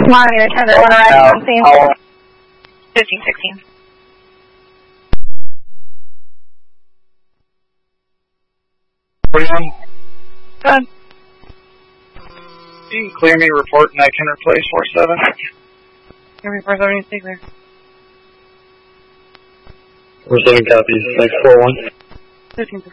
Monitor 10 that went around on scene. 1516. Good. You can clear me, report, and I can replace 47. Every 470, stay clear. 47 copies. Thanks, 41. 15.